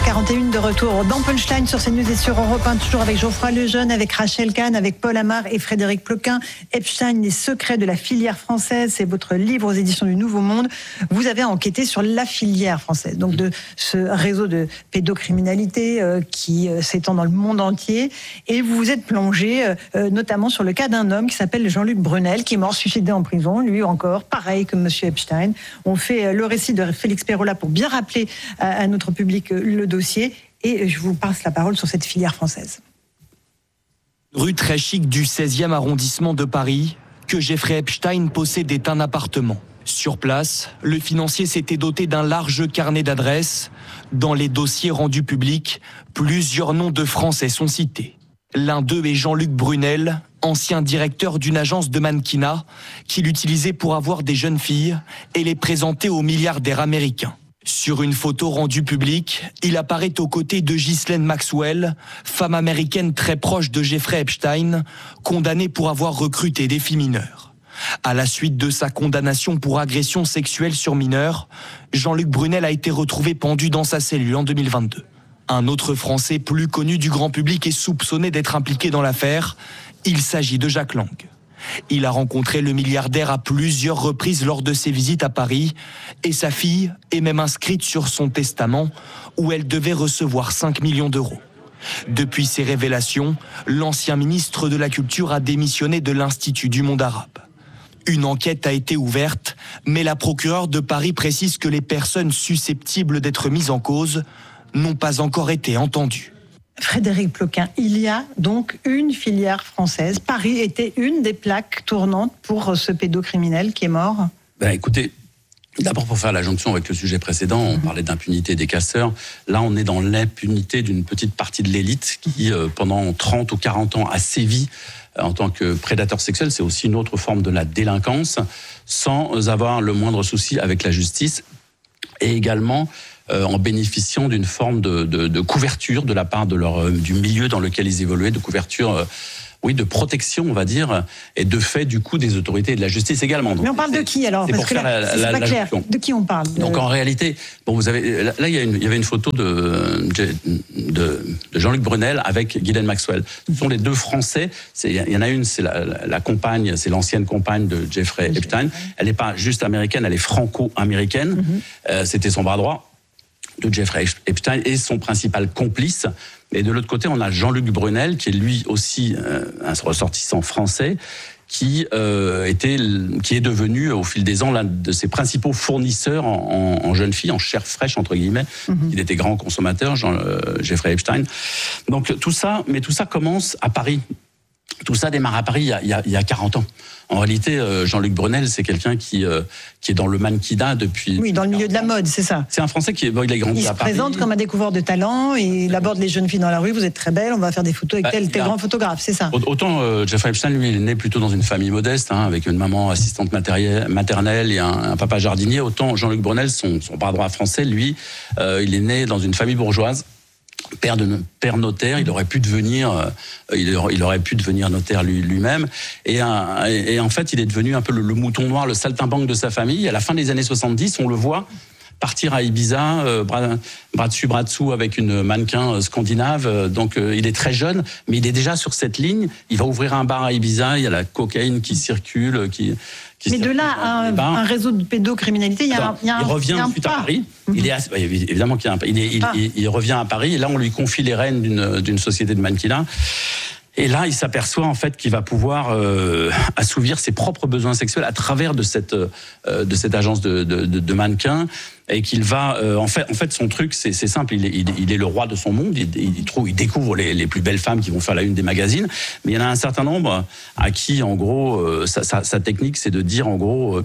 7h41 de retour dans Punchline sur CNews et sur Europe 1, toujours avec Geoffroy Lejeune, avec Rachel Kahn, avec Paul Amar et Frédéric Ploquin. Epstein, les secrets de la filière française, c'est votre livre aux éditions du Nouveau Monde. Vous avez enquêté sur la filière française, donc de ce réseau de pédocriminalité qui s'étend dans le monde entier. Et vous vous êtes plongé notamment sur le cas d'un homme qui s'appelle Jean-Luc Brunel, qui est mort suicidé en prison, lui encore, pareil que monsieur Epstein. On fait le récit de Félix Perrola pour bien rappeler à notre public le dossier, et je vous passe la parole sur cette filière française. Rue très chic du 16e arrondissement de Paris, que Jeffrey Epstein possédait un appartement. Sur place, le financier s'était doté d'un large carnet d'adresses. Dans les dossiers rendus publics, plusieurs noms de Français sont cités. L'un d'eux est Jean-Luc Brunel, ancien directeur d'une agence de mannequinat, qu'il utilisait pour avoir des jeunes filles et les présenter aux milliardaires américains. Sur une photo rendue publique, il apparaît aux côtés de Ghislaine Maxwell, femme américaine très proche de Jeffrey Epstein, condamnée pour avoir recruté des filles mineures. À la suite de sa condamnation pour agression sexuelle sur mineurs, Jean-Luc Brunel a été retrouvé pendu dans sa cellule en 2022. Un autre Français plus connu du grand public est soupçonné d'être impliqué dans l'affaire. Il s'agit de Jack Lang. Il a rencontré le milliardaire à plusieurs reprises lors de ses visites à Paris, et sa fille est même inscrite sur son testament où elle devait recevoir 5 millions d'euros. Depuis ces révélations, l'ancien ministre de la Culture a démissionné de l'Institut du monde arabe. Une enquête a été ouverte, mais la procureure de Paris précise que les personnes susceptibles d'être mises en cause n'ont pas encore été entendues. Frédéric Ploquin, il y a donc une filière française. Paris était une des plaques tournantes pour ce pédocriminel qui est mort. Écoutez, d'abord pour faire la jonction avec le sujet précédent, on parlait d'impunité des casseurs. Là, on est dans l'impunité d'une petite partie de l'élite qui, pendant 30 ou 40 ans, a sévi en tant que prédateur sexuel. C'est aussi une autre forme de la délinquance, sans avoir le moindre souci avec la justice. Et également en bénéficiant d'une forme de couverture de la part du milieu dans lequel ils évoluaient, de couverture, de protection, on va dire, et de fait, du coup, des autorités et de la justice également. Donc, mais on parle de qui, alors? Parce que là, c'est pas clair. De qui on parle? Donc, en réalité, vous avez, là, il y avait une photo de Jean-Luc Brunel avec Ghislaine Maxwell. Ce sont les deux Français. Il y en a une, c'est la compagne, c'est l'ancienne compagne de Jeffrey Epstein. Elle n'est pas juste américaine, elle est franco-américaine. C'était son bras droit de Jeffrey Epstein et son principal complice. Et de l'autre côté, on a Jean-Luc Brunel, qui est lui aussi un ressortissant français, qui est devenu au fil des ans l'un de ses principaux fournisseurs en jeunes filles, en chair fraîche entre guillemets. Il était grand consommateur, Jeffrey Epstein. Donc tout ça commence à Paris. Tout ça démarre à Paris il y a 40 ans. En réalité, Jean-Luc Brunel, c'est quelqu'un qui est dans le mannequinat depuis... Oui, dans le milieu de la mode, c'est ça. C'est un Français il est grandi à Paris. Il se présente comme un découvreur de talent, et il aborde les jeunes filles dans la rue, vous êtes très belle, on va faire des photos avec tel grand photographe, c'est ça. Autant Jeffrey Epstein, lui, il est né plutôt dans une famille modeste, avec une maman assistante maternelle et un papa jardinier. Autant Jean-Luc Brunel, son bras droit français, lui, il est né dans une famille bourgeoise. Père notaire, il aurait pu devenir notaire lui-même, et en fait il est devenu un peu le mouton noir, le saltimbanque de sa famille. À la fin des années 70, on le voit partir à Ibiza, bras dessus bras dessous avec une mannequin scandinave. Donc il est très jeune, mais il est déjà sur cette ligne. Il va ouvrir un bar à Ibiza, il y a la cocaïne qui circule, mais de là à un réseau de pédocriminalité, il revient ensuite à Paris. Évidemment qu'il y a il revient à Paris, et là on lui confie les rênes d'une société de mannequinat. Et là, il s'aperçoit en fait qu'il va pouvoir assouvir ses propres besoins sexuels à travers de cette agence de mannequins, et qu'il va en fait son truc c'est simple. Il est le roi de son monde. Il découvre les plus belles femmes qui vont faire la une des magazines. Mais il y en a un certain nombre à qui, en gros, sa technique, c'est de dire en gros.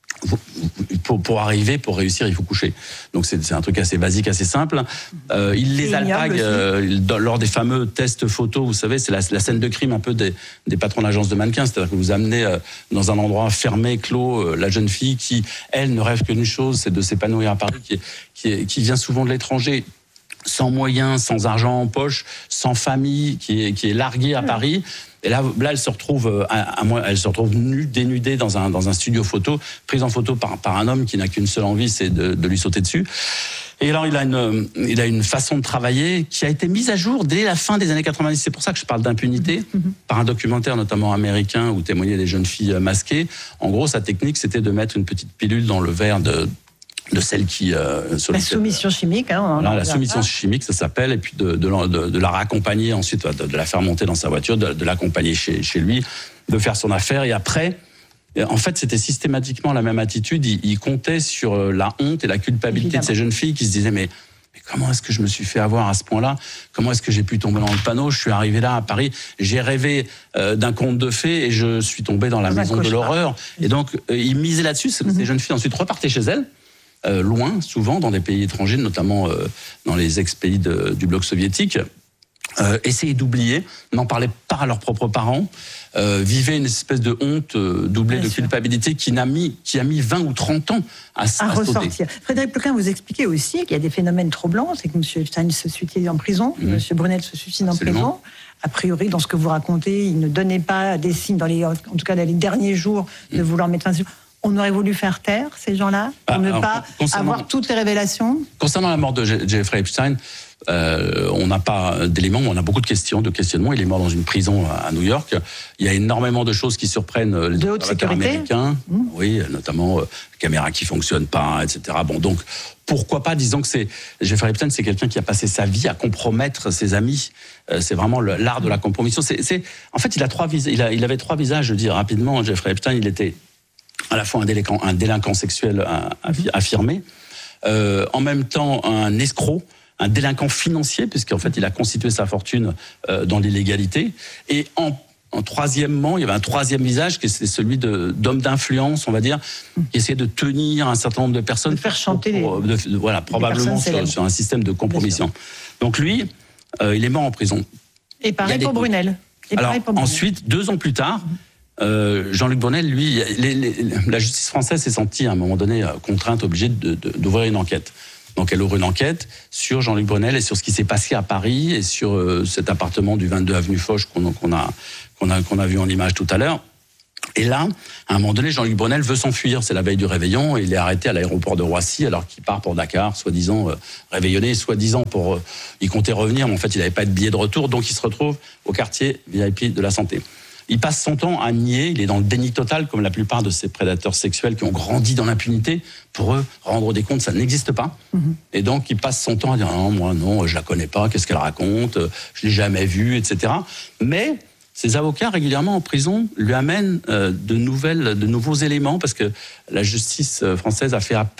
Pour réussir, il faut coucher. Donc c'est un truc assez basique, assez simple. Il les alpague lors des fameux tests photos. Vous savez, c'est la scène de crime un peu des patrons d'agence de mannequins. C'est-à-dire que vous amenez dans un endroit fermé, clos, la jeune fille qui, elle, ne rêve que d'une chose, c'est de s'épanouir à Paris, qui vient souvent de l'étranger, sans moyens, sans argent en poche, sans famille, qui est larguée à Paris. Et là, elle se retrouve nue, dénudée dans un studio photo, prise en photo par un homme qui n'a qu'une seule envie, c'est de lui sauter dessus. Et alors, il a une façon de travailler qui a été mise à jour dès la fin des années 90. C'est pour ça que je parle d'impunité, par un documentaire notamment américain où témoignaient des jeunes filles masquées. En gros, sa technique, c'était de mettre une petite pilule dans le verre de celle qui... la soumission chimique. Hein, la soumission chimique, ça s'appelle, et puis de la raccompagner ensuite, de la faire monter dans sa voiture, de l'accompagner chez lui, de faire son affaire, et après... En fait, c'était systématiquement la même attitude. Il comptait sur la honte et la culpabilité de ces jeunes filles qui se disaient mais comment est-ce que je me suis fait avoir à ce point-là ? Comment est-ce que j'ai pu tomber dans le panneau ? Je suis arrivé là à Paris, j'ai rêvé d'un conte de fées et je suis tombé dans la maison de l'horreur. Et donc, il misait là-dessus. Ces jeunes filles ensuite repartaient chez elles, loin, souvent, dans des pays étrangers, notamment dans les ex-pays du bloc soviétique. Essayaient d'oublier, n'en parlaient pas à leurs propres parents, vivaient une espèce de honte doublée de culpabilité qui a mis 20 ou 30 ans à ressortir. Frédéric Ploquin, vous expliquez aussi qu'il y a des phénomènes troublants, c'est que M. Epstein se suicidait en prison, M. Brunel se suicide en prison. A priori, dans ce que vous racontez, il ne donnait pas des signes, en tout cas dans les derniers jours, de vouloir mettre fin. On aurait voulu faire taire ces gens-là, pour ne pas avoir toutes les révélations. Concernant la mort de Jeffrey Epstein, on n'a pas d'éléments, on a beaucoup de questionnements. Il est mort dans une prison à New York. Il y a énormément de choses qui surprennent les observateurs américains. Oui, notamment caméras qui fonctionnent pas, etc. Bon, donc pourquoi pas, disons que Jeffrey Epstein, c'est quelqu'un qui a passé sa vie à compromettre ses amis. C'est vraiment l'art de la compromission. En fait, il avait trois visages, je dis rapidement. Jeffrey Epstein, il était à la fois un délinquant sexuel affirmé, en même temps un escroc, un délinquant financier, puisqu'en fait, il a constitué sa fortune dans l'illégalité. Et troisièmement, il y avait un troisième visage, qui c'est celui d'homme d'influence, on va dire, qui essayait de tenir un certain nombre de personnes. De faire chanter probablement sur un système de compromission. Donc lui, il est mort en prison. Et pareil pour Brunel. Ensuite, 2 ans plus tard, Jean-Luc Brunel, lui, la justice française s'est sentie à un moment donné contrainte, obligée d'ouvrir une enquête. Donc elle ouvre une enquête sur Jean-Luc Brunel et sur ce qui s'est passé à Paris et sur cet appartement du 22 avenue Foch qu'on a vu en image tout à l'heure. Et là, à un moment donné, Jean-Luc Brunel veut s'enfuir. C'est la veille du réveillon et il est arrêté à l'aéroport de Roissy alors qu'il part pour Dakar, soi-disant réveillonné, soi-disant il comptait revenir, mais en fait il n'avait pas de billet de retour, donc il se retrouve au quartier VIP de la Santé. Il passe son temps à nier, il est dans le déni total, comme la plupart de ces prédateurs sexuels qui ont grandi dans l'impunité. Pour eux, rendre des comptes, ça n'existe pas. Et donc, il passe son temps à dire « Non, moi, non, je la connais pas, qu'est-ce qu'elle raconte, je l'ai jamais vue, etc. » Mais ses avocats, régulièrement en prison, lui amènent de nouveaux éléments, parce que la justice française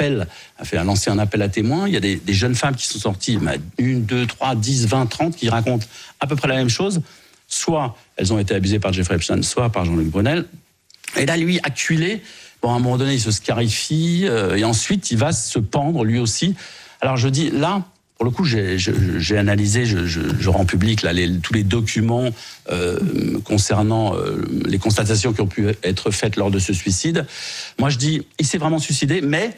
a lancé un appel à témoins. Il y a des jeunes femmes qui sont sorties, 1, 2, 3, 10, 20, 30, qui racontent à peu près la même chose. Soit elles ont été abusées par Jeffrey Epstein, soit par Jean-Luc Brunel. Et là, lui, acculé, à un moment donné, il se scarifie, et ensuite, il va se pendre, lui aussi. Alors, je dis, là, pour le coup, j'ai analysé, je rends public là, tous les documents concernant les constatations qui ont pu être faites lors de ce suicide. Moi, je dis, il s'est vraiment suicidé, mais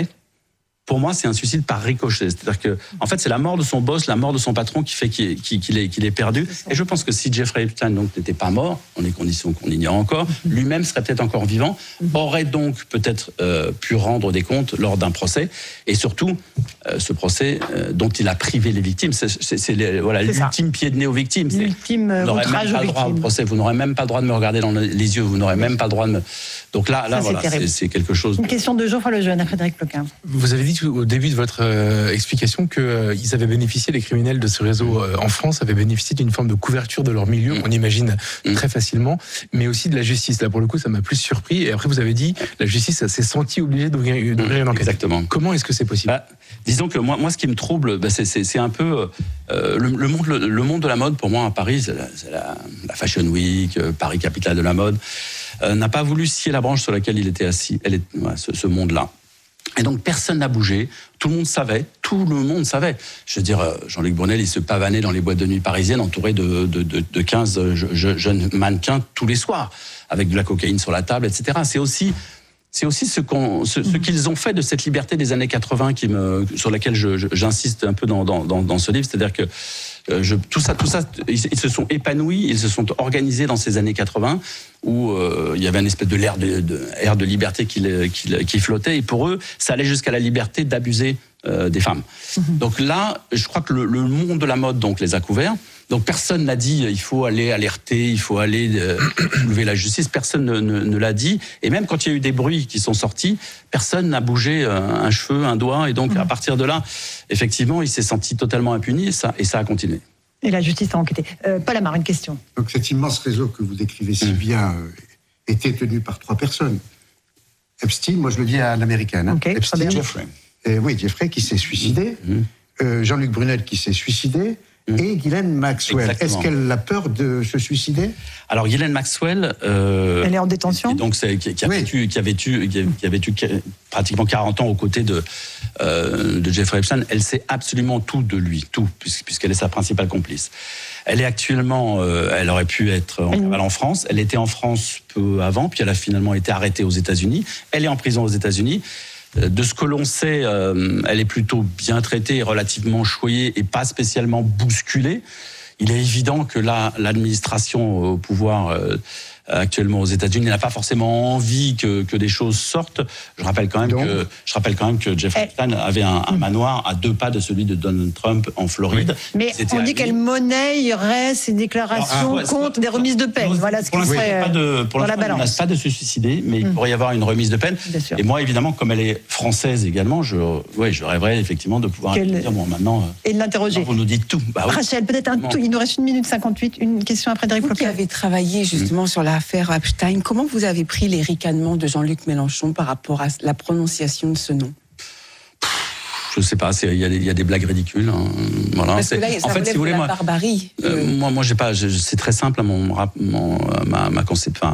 pour moi, c'est un suicide par ricochet. C'est-à-dire que, en fait, c'est la mort de son boss, la mort de son patron qui fait qu'il est perdu. Et je pense que si Jeffrey Epstein n'était pas mort, dans les conditions qu'on ignore encore, lui-même serait peut-être encore vivant, aurait donc peut-être pu rendre des comptes lors d'un procès. Et surtout, ce procès dont il a privé les victimes, c'est l'ultime pied de nez aux victimes. L'ultime outrage aux victimes. Procès, vous n'aurez même pas le droit de me regarder dans les yeux, vous n'aurez même pas le droit de me... Donc là, voilà, c'est quelque chose... Une question de Geoffroy Lejeune à Frédéric Ploquin. Vous avez dit au début de votre explication qu'ils avaient bénéficié, les criminels de ce réseau en France avaient bénéficié d'une forme de couverture de leur milieu, on imagine très facilement, mais aussi de la justice. Là, pour le coup, ça m'a plus surpris. Et après, vous avez dit, la justice s'est sentie obligée d'ouvrir une enquête. Exactement. Comment est-ce que c'est possible ? Disons que moi, ce qui me trouble, c'est un peu le monde de la mode. Pour moi, à Paris, c'est la Fashion Week, Paris capitale de la mode, n'a pas voulu scier la branche sur laquelle il était assis. Ce monde-là. Et donc personne n'a bougé, tout le monde savait. Je veux dire, Jean-Luc Brunel, il se pavanait dans les boîtes de nuit parisiennes entouré de 15 jeunes mannequins tous les soirs, avec de la cocaïne sur la table, etc. C'est aussi ce qu'ils ont fait de cette liberté des années 80 sur laquelle j'insiste un peu dans ce livre, c'est-à-dire que tout ça, ils se sont épanouis, ils se sont organisés dans ces années 80 où il y avait une espèce de air de liberté qui flottait, et pour eux, ça allait jusqu'à la liberté d'abuser des femmes. Donc là, je crois que le monde de la mode donc les a couverts. Donc personne n'a dit il faut aller alerter, il faut aller soulever la justice. Personne ne l'a dit. Et même quand il y a eu des bruits qui sont sortis, personne n'a bougé un cheveu, un doigt. Et donc à partir de là, effectivement, il s'est senti totalement impuni et ça a continué. Et la justice a enquêté. Paul Amar, une question. Donc cet immense réseau que vous décrivez si bien était tenu par 3 personnes. Epstein, moi je le dis à l'américaine. Okay, Epstein, Jeffrey. Oui, Jeffrey qui s'est suicidé. Jean-Luc Brunel qui s'est suicidé. Et Ghislaine Maxwell. Exactement. Est-ce qu'elle a peur de se suicider? Alors Ghislaine Maxwell, elle est en détention. donc qui avait vécu pratiquement 40 ans aux côtés de Jeffrey Epstein. Elle sait absolument tout de lui, tout, puisqu'elle est sa principale complice. Elle est actuellement, elle aurait pu être en cavale en France. Elle était en France peu avant, puis elle a finalement été arrêtée aux États-Unis. Elle est en prison aux États-Unis. De ce que l'on sait, elle est plutôt bien traitée, relativement choyée et pas spécialement bousculée. Il est évident que là, l'administration au pouvoir actuellement aux États-Unis n'a pas forcément envie que des choses sortent. Je rappelle quand même que Jeffrey Epstein avait un manoir à 2 pas de celui de Donald Trump en Floride. Mais on dit qu'elle monnayerait ses déclarations contre des remises de peine. Voilà ce qui serait pour l'instant, elle n'a pas de se suicider, mais il pourrait y avoir une remise de peine. Et moi, évidemment, comme elle est française également, je rêverais effectivement de pouvoir dire maintenant. Et de l'interroger. Vous nous dites tout. Bah, oui. Rachel, peut-être il nous reste 1 minute 58. Une question à Frédéric Ploquin. Vous qui avez travaillé justement sur l'affaire Epstein, comment vous avez pris les ricanements de Jean-Luc Mélenchon par rapport à la prononciation de ce nom? Je sais pas, il y a des blagues ridicules. Hein. Voilà. Parce que là, ça relève de la barbarie. Moi, j'ai pas. C'est très simple. Ma conception.